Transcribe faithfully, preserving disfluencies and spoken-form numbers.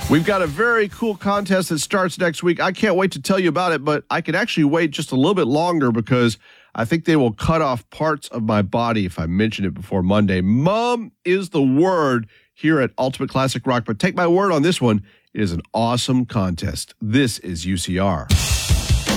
We've got a very cool contest that starts next week. I can't wait to tell you about it, but I can actually wait just a little bit longer because I think they will cut off parts of my body if I mention it before Monday. Mom is the word here at Ultimate Classic Rock, but take my word on this one. It is an awesome contest. This is U C R.